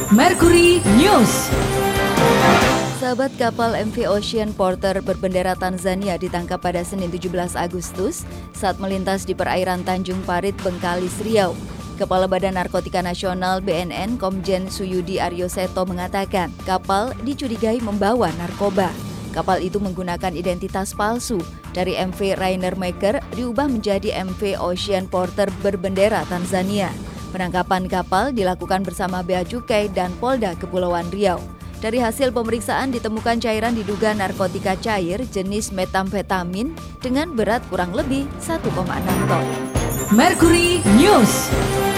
Mercury News. Sahabat, kapal MV Ocean Porter berbendera Tanzania ditangkap pada Senin 17 Agustus saat melintas di perairan Tanjung Parit, Bengkalis, Riau. Kepala Badan Narkotika Nasional BNN Komjen Suyudi Aryoseto mengatakan kapal dicurigai membawa narkoba. Kapal itu menggunakan identitas palsu. Dari MV Rainer Maker diubah menjadi MV Ocean Porter berbendera Tanzania. Penangkapan kapal dilakukan bersama Bea Cukai dan Polda Kepulauan Riau. Dari hasil pemeriksaan ditemukan cairan diduga narkotika cair jenis metamfetamin dengan berat kurang lebih 1,6 ton. Mercury News.